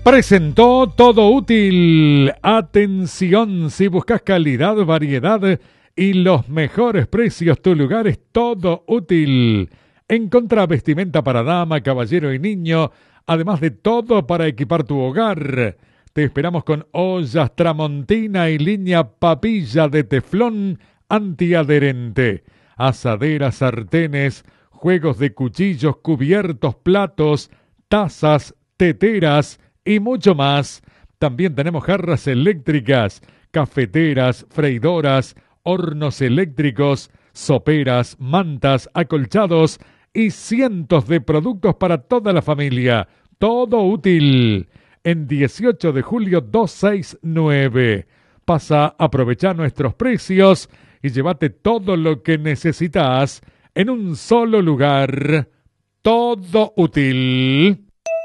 Presentó Todo Útil. Atención, si buscas calidad, variedad y los mejores precios, tu lugar es Todo Útil. Encontrá vestimenta para dama, caballero y niño, además de todo para equipar tu hogar. Te esperamos con ollas Tramontina y línea papilla de teflón antiadherente, asaderas, sartenes, juegos de cuchillos, cubiertos, platos, tazas, teteras y mucho más. También tenemos jarras eléctricas, cafeteras, freidoras, hornos eléctricos, soperas, mantas, acolchados y cientos de productos para toda la familia. Todo Útil. En 18 de julio 269. Pasa a aprovechar nuestros precios y llévate todo lo que necesitas en un solo lugar. Todo Útil.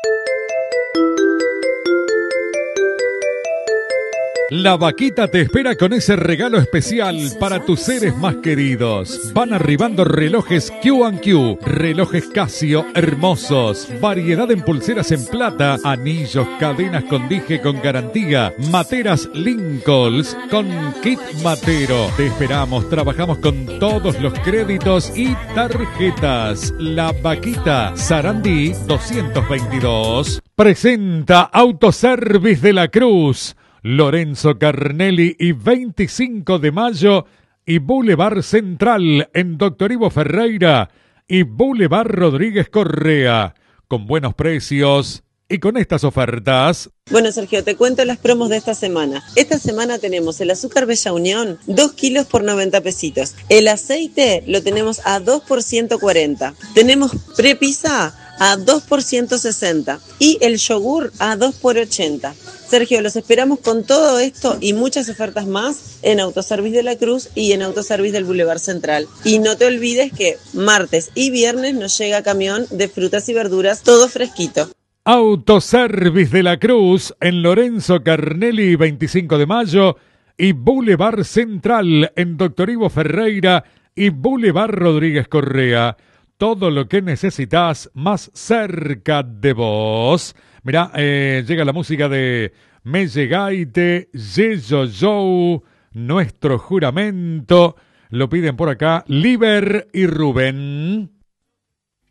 La Vaquita te espera con ese regalo especial para tus seres más queridos. Van arribando relojes Q&Q, relojes Casio hermosos, variedad en pulseras en plata, anillos, cadenas con dije con garantía, materas Lincolns con kit matero. Te esperamos, trabajamos con todos los créditos y tarjetas. La Vaquita, Sarandí 222. Presenta Autoservice de la Cruz, Lorenzo Carnelli y 25 de mayo y Boulevard Central en Doctor Ivo Ferreira y Boulevard Rodríguez Correa, con buenos precios y con estas ofertas. Bueno, Sergio, te cuento las promos de esta semana. Esta semana tenemos el azúcar Bella Unión, 2 kilos por 90 pesitos. El aceite lo tenemos a 2 por 140. Tenemos prepisa a 2 por 160 y el yogur a 2 por 80. Sergio, los esperamos con todo esto y muchas ofertas más en Autoservice de la Cruz y en Autoservice del Boulevard Central. Y no te olvides que martes y viernes nos llega camión de frutas y verduras, todo fresquito. Autoservice de la Cruz en Lorenzo Carnelli 25 de mayo y Boulevard Central en Doctor Ivo Ferreira y Boulevard Rodríguez Correa. Todo lo que necesitas más cerca de vos. Mirá, llega la música de Me Llegaite, Yeyo Joe, Nuestro Juramento. Lo piden por acá Liber y Rubén.